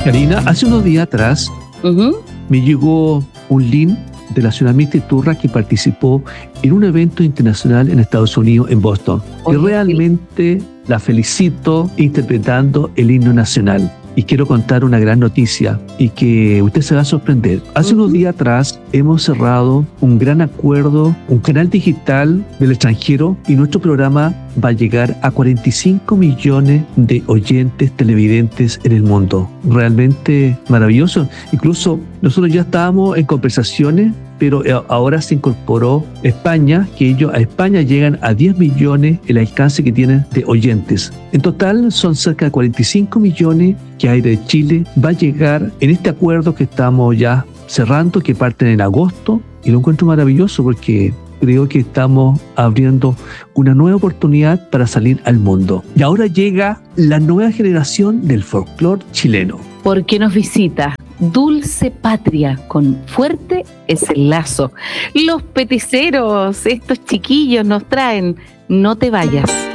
Karina, hace unos días atrás me llegó un link de la señora Mirta Iturra, que participó en un evento internacional en Estados Unidos, en Boston. Y realmente la felicito interpretando el himno nacional. Y quiero contar una gran noticia y que usted se va a sorprender. Hace unos días atrás hemos cerrado un gran acuerdo, un canal digital del extranjero, y nuestro programa va a llegar a 45 millones de oyentes televidentes en el mundo. Realmente maravilloso. Incluso nosotros ya estábamos en conversaciones, pero ahora se incorporó España, que ellos a España llegan a 10 millones el alcance que tienen de oyentes. En total son cerca de 45 millones que Aire de Chile va a llegar en este acuerdo que estamos ya cerrando, que parte en agosto, y lo encuentro maravilloso porque creo que estamos abriendo una nueva oportunidad para salir al mundo. Y ahora llega la nueva generación del folclore chileno. Porque nos visita Dulce Patria, con Fuerte es el Lazo. Los peticeros, estos chiquillos nos traen No te vayas.